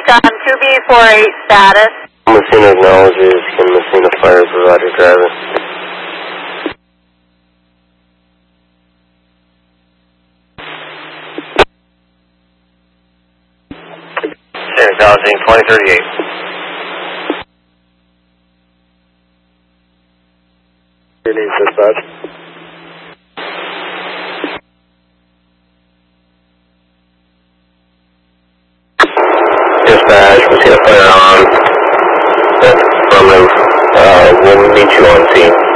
on 2B48 status. Messina acknowledges, can Messina fire for Roger driver. Acknowledging 2038. Your name, dispatch. Dispatch, Messina fire on. Affirmative. We'll meet you on scene.